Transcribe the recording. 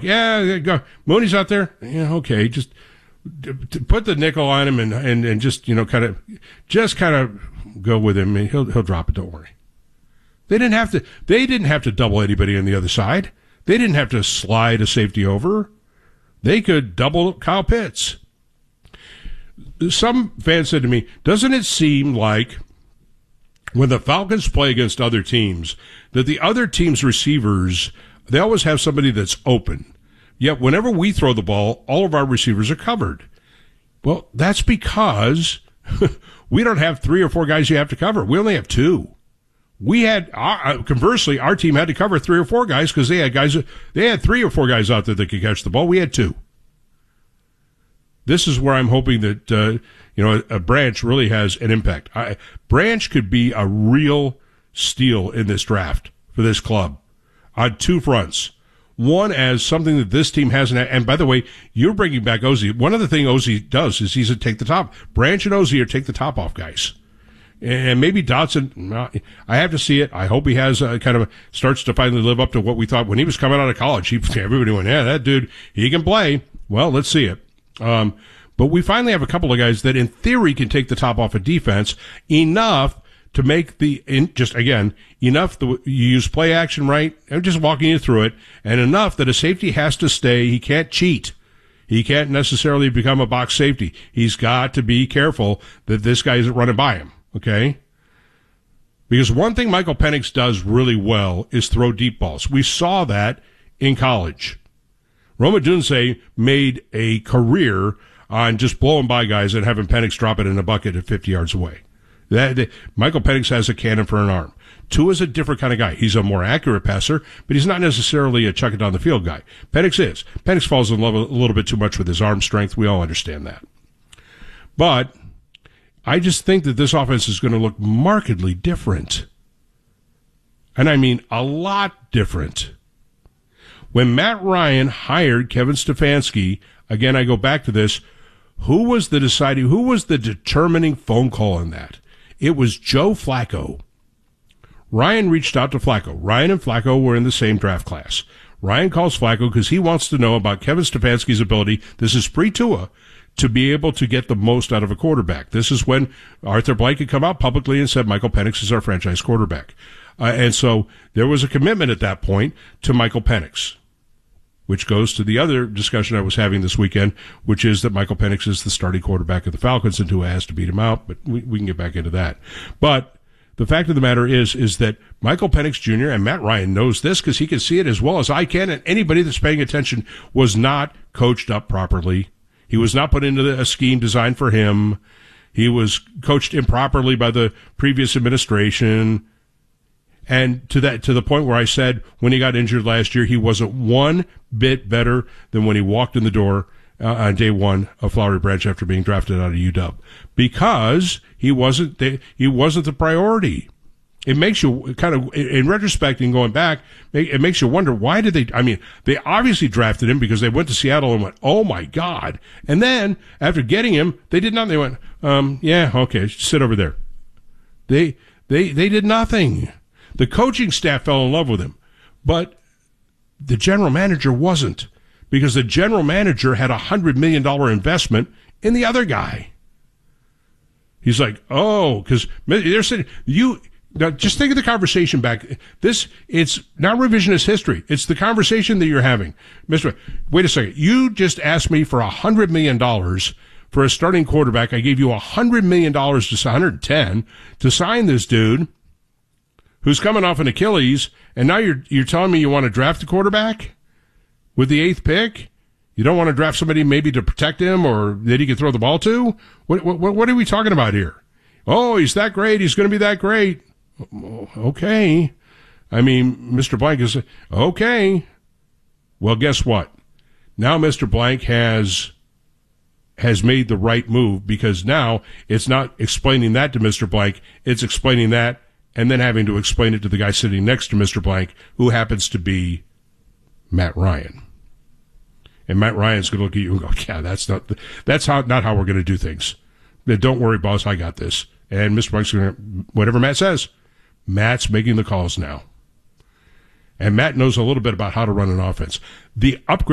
yeah, go. Mooney's out there. Yeah, okay, just put the nickel on him and just, kind of go with him, and he'll drop it. Don't worry. They didn't have to double anybody on the other side. They didn't have to slide a safety over. They could double Kyle Pitts. Some fans said to me, doesn't it seem like when the Falcons play against other teams, that the other team's receivers, they always have somebody that's open. Yet whenever we throw the ball, all of our receivers are covered. Well, that's because we don't have 3 or 4 guys you have to cover. We only have 2. We had, conversely, our team had to cover 3 or 4 guys because they had 3 or 4 guys out there that could catch the ball. We had 2. This is where I'm hoping that, a Branch really has an impact. Branch could be a real steal in this draft for this club on 2 fronts. One, as something that this team hasn't had. And by the way, you're bringing back Ozzie. One of the things Ozzie does is he's a take the top. Branch and Ozzie are take the top off guys. And maybe Dotson, I have to see it. I hope he has starts to finally live up to what we thought when he was coming out of college. Everybody went, yeah, that dude, he can play. Well, let's see it. But we finally have a couple of guys that in theory can take the top off of defense enough to make enough that you use play action right. I'm just walking you through it, and enough that a safety has to stay. He can't cheat. He can't necessarily become a box safety. He's got to be careful that this guy isn't running by him. Okay? Because one thing Michael Penix does really well is throw deep balls. We saw that in college. Roma Odunze made a career on just blowing by guys and having Penix drop it in a bucket at 50 yards away. Michael Penix has a cannon for an arm. Tua is a different kind of guy. He's a more accurate passer, but he's not necessarily a chuck it down the field guy. Penix is. Penix falls in love a little bit too much with his arm strength. We all understand that. But I just think that this offense is going to look markedly different. And I mean a lot different. When Matt Ryan hired Kevin Stefanski, again, I go back to this, who was the determining phone call on that? It was Joe Flacco. Ryan reached out to Flacco. Ryan and Flacco were in the same draft class. Ryan calls Flacco because he wants to know about Kevin Stefanski's ability, this is pre-Tua, to be able to get the most out of a quarterback. This is when Arthur Blank had come out publicly and said Michael Penix is our franchise quarterback. And so there was a commitment at that point to Michael Penix, which goes to the other discussion I was having this weekend, which is that Michael Penix is the starting quarterback of the Falcons and Tua has to beat him out, but we can get back into that. But the fact of the matter is that Michael Penix Jr. and Matt Ryan knows this because he can see it as well as I can, and anybody that's paying attention was not coached up properly. He was not put into a scheme designed for him. He was coached improperly by the previous administration. And to the point where I said when he got injured last year, he wasn't one bit better than when he walked in the door on day one of Flowery Branch after being drafted out of UW, because he wasn't the priority. It makes you kind of, in retrospect and going back, it makes you wonder, why did they obviously drafted him because they went to Seattle and went, oh my God. And then after getting him, they did nothing. They went, yeah, okay, sit over there. They did nothing. The coaching staff fell in love with him, but the general manager wasn't, because the general manager had $100 million investment in the other guy. He's like, oh, because they're saying, now just think of the conversation back. It's not revisionist history. It's the conversation that you're having. Wait a second. You just asked me for $100 million for a starting quarterback. I gave you $100 million to $110 to sign this dude who's coming off an Achilles, and now you're telling me you want to draft a quarterback with the 8th pick? You don't want to draft somebody maybe to protect him or that he can throw the ball to? What are we talking about here? Oh, he's that great. He's going to be that great. Okay. I mean, Mr. Blank is, okay. Well, guess what? Now Mr. Blank has made the right move, because now it's not explaining that to Mr. Blank. It's explaining that and then having to explain it to the guy sitting next to Mr. Blank, who happens to be Matt Ryan. And Matt Ryan's going to look at you and go, yeah, that's not how we're going to do things. Don't worry, boss, I got this. And Mr. Blank's going to, whatever Matt says, Matt's making the calls now. And Matt knows a little bit about how to run an offense. The upgrade